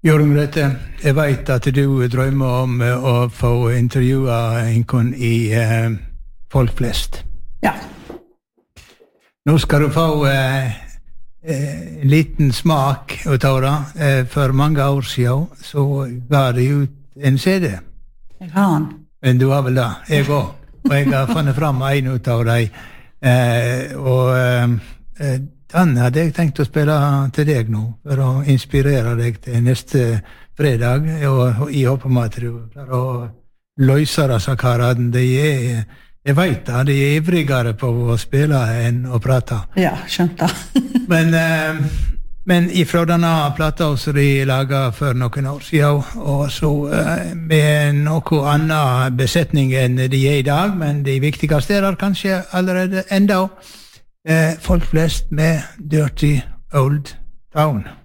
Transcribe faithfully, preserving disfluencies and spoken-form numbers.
Jørgen Grete, jeg vet at du drømmer om å få intervjue en i eh, Folk flest. Ja. Nå skal du få eh, en liten smak ut av det. Eh, for mange år siden så ga de ut en C D. Jeg har den. Men du har vel det, jeg også. Og jeg har funnet frem en ut av deg. Eh, og eh, den hadde jeg tenkt å spille til deg nå, for å inspirere deg til neste fredag, og jeg håper at du klarer å løse disse karene. De er, jeg vet det, de er ivrigere på å spille enn å prate. Ja, skjønt det. men, eh, men ifra denne plata som de laget for noen år siden, og så eh, med noe annen besetning enn de er i dag, men de viktigste er der kanskje allerede enda. Eh, folk flest med Dirty Old Town.